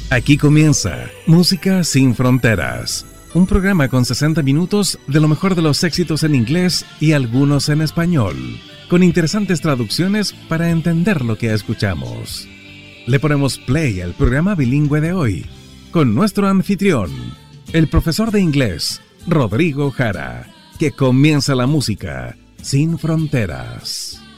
Aquí comienza Música sin Fronteras, un programa con 60 minutos de lo mejor de los éxitos en inglés y algunos en español, con interesantes traducciones para entender lo que escuchamos. Le ponemos play al programa bilingüe de hoy, con nuestro anfitrión, el profesor de inglés, Rodrigo Jara, que comienza la música sin fronteras.